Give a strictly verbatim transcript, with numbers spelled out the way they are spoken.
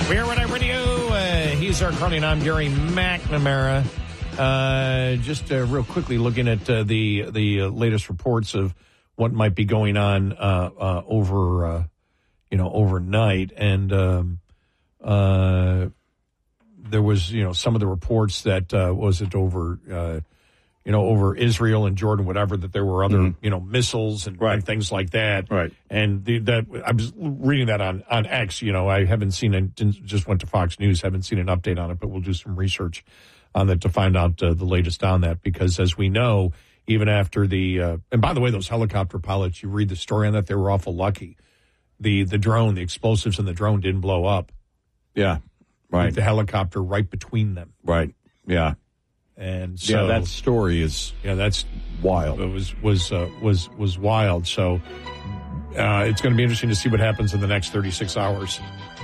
We're Red Radio. Uh, he's our Carly, and I'm Gary McNamara. Uh, just uh, real quickly looking at uh, the the uh, latest reports of what might be going on uh, uh, over, uh, you know, overnight, and um, uh, there was, you know, some of the reports that uh, was it over. Uh, you know, over Israel and Jordan, whatever, that there were other, mm-hmm. you know, missiles and, right. and things like that. Right. And the, that I was reading that on, on X. You know, I haven't seen it, just went to Fox News, haven't seen an update on it, but we'll do some research on that to find out uh, the latest on that. Because as we know, even after the, uh, and by the way, those helicopter pilots, you read the story on that, they were awful lucky. The, the drone, the explosives in the drone didn't blow up. Yeah. Right. The helicopter right between them. Right. Yeah. And so, yeah, that story is yeah, that's wild. It was was uh, was was wild. So uh, it's going to be interesting to see what happens in the next thirty-six hours.